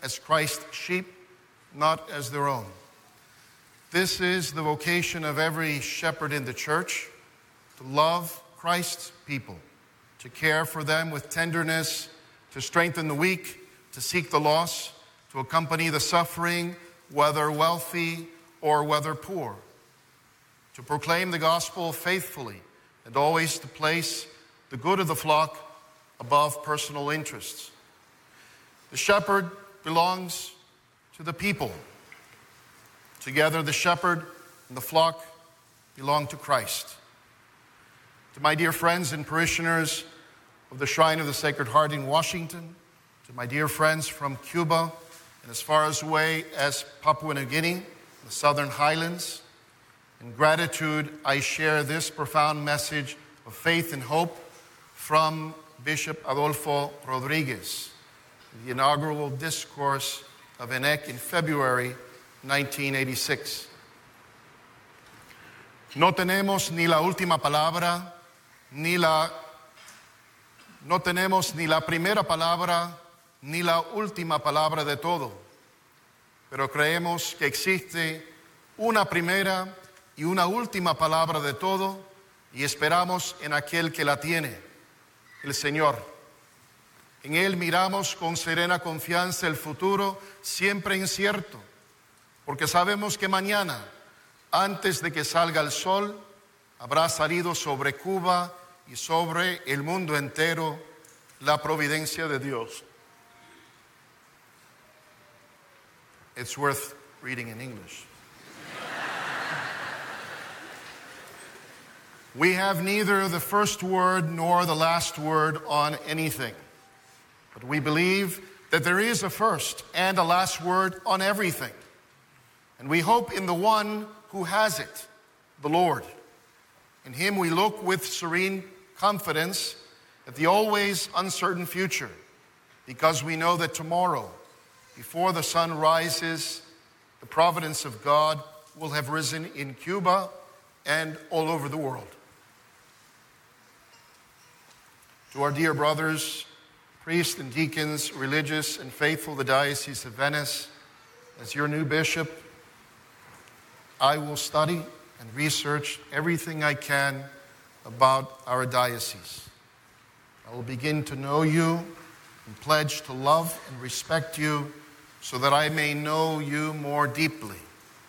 as Christ's sheep, not as their own. This is the vocation of every shepherd in the church, to love Christ's people, to care for them with tenderness, to strengthen the weak, to seek the lost, to accompany the suffering, whether wealthy or whether poor, to proclaim the gospel faithfully, and always to place the good of the flock above personal interests. The shepherd belongs to the people. Together, the shepherd and the flock belong to Christ. To my dear friends and parishioners of the Shrine of the Sacred Heart in Washington, to my dear friends from Cuba and as far away as Papua New Guinea, the Southern Highlands, in gratitude, I share this profound message of faith and hope from Bishop Adolfo Rodriguez, the inaugural discourse of ENEC in February 1986. No tenemos ni la última palabra, no tenemos ni la primera palabra, ni la última palabra de todo, pero creemos que existe una primera y una última palabra de todo, y esperamos en aquel que la tiene, el Señor. En Él miramos con serena confianza el futuro, siempre incierto, porque sabemos que mañana, antes de que salga el sol, habrá salido sobre Cuba y sobre el mundo entero la providencia de Dios. It's worth reading in English. We have neither the first word nor the last word on anything. But we believe that there is a first and a last word on everything. And we hope in the one who has it, the Lord. In Him we look with serene confidence at the always uncertain future, because we know that tomorrow, before the sun rises, the providence of God will have risen in Cuba and all over the world. To our dear brothers, priests and deacons, religious and faithful of the Diocese of Venice, as your new bishop, I will study and research everything I can about our diocese. I will begin to know you and pledge to love and respect you so that I may know you more deeply.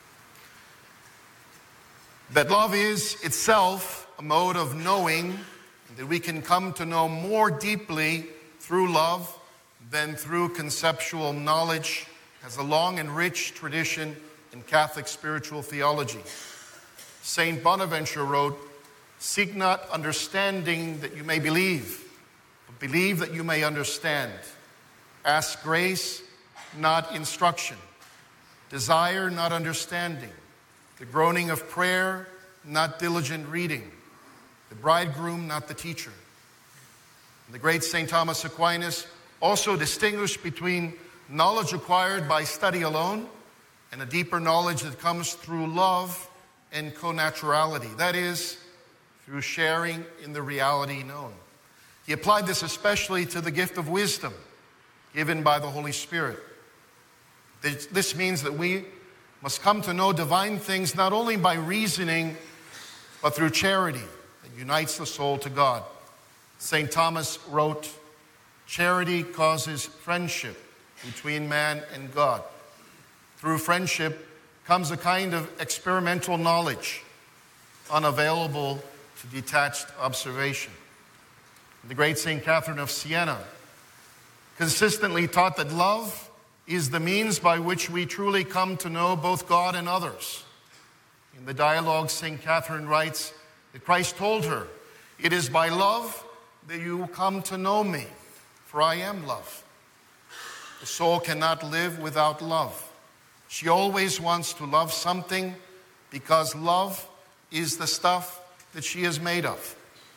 That love is itself a mode of knowing, and that we can come to know more deeply through love than through conceptual knowledge, has a long and rich tradition in Catholic spiritual theology. Saint Bonaventure wrote, "Seek not understanding that you may believe, but believe that you may understand. Ask grace, not instruction. Desire, not understanding. The groaning of prayer, not diligent reading. The bridegroom, not the teacher." And the great St. Thomas Aquinas also distinguished between knowledge acquired by study alone and a deeper knowledge that comes through love and connaturality. That is, through sharing in the reality known. He applied this especially to the gift of wisdom given by the Holy Spirit. This means that we must come to know divine things not only by reasoning, but through charity that unites the soul to God. St. Thomas wrote, "Charity causes friendship between man and God. Through friendship comes a kind of experimental knowledge unavailable to detached observation." The great St. Catherine of Siena consistently taught that love is the means by which we truly come to know both God and others. In the dialogue, St. Catherine writes that Christ told her, "It is by love that you come to know me, for I am love." The soul cannot live without love. She always wants to love something because love is the stuff that she is made of.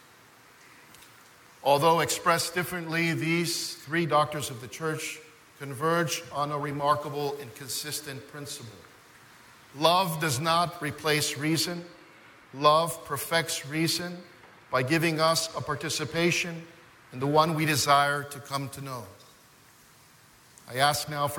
Although expressed differently, these three doctors of the Church converge on a remarkable and consistent principle. Love does not replace reason. Love perfects reason by giving us a participation in the one we desire to come to know. I ask now for